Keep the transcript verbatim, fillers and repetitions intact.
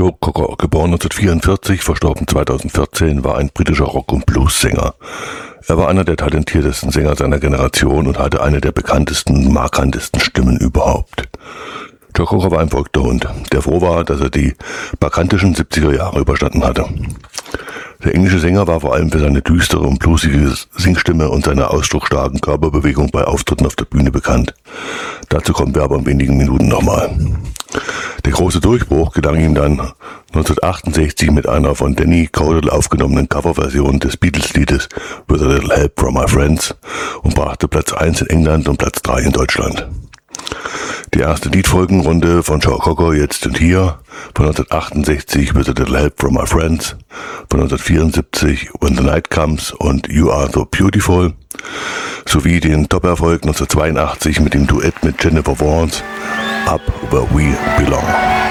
Joe Cocker, geboren neunzehnhundertvierundvierzig, verstorben zweitausendvierzehn, war ein britischer Rock- und Blues-Sänger. Er war einer der talentiertesten Sänger seiner Generation und hatte eine der bekanntesten, markantesten Stimmen überhaupt. Joe Cocker war ein verrückter Hund, der froh war, dass er die markantischen siebziger Jahre überstanden hatte. Der englische Sänger war vor allem für seine düstere und bluesige Singstimme und seine ausdrucksstarken Körperbewegung bei Auftritten auf der Bühne bekannt. Dazu kommen wir aber in wenigen Minuten nochmal. Der große Durchbruch gelang ihm dann neunzehnhundertachtundsechzig mit einer von Danny Caudle aufgenommenen Coverversion des Beatles-Liedes With a Little Help from My Friends und brachte Platz eins in England und Platz drei in Deutschland. Die erste Liedfolgenrunde von Joe Cocker jetzt und hier, von neunzehnhundertachtundsechzig With a Little Help from My Friends, von neunzehnhundertvierundsiebzig When the Night Comes und You Are So Beautiful, sowie den Top-Erfolg neunzehnhundertzweiundachtzig mit dem Duett mit Jennifer Warnes, Up Where We Belong.